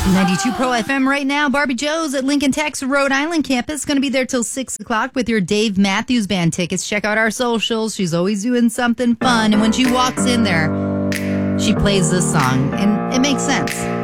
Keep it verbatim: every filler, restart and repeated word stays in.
ninety-two Pro F M right now. Barbie Joe's at Lincoln Tech's Rhode Island campus. Going to be there till six o'clock with your Dave Matthews Band tickets. Check out our socials. She's always doing something fun. And when she walks in there, she plays this song. And it makes sense.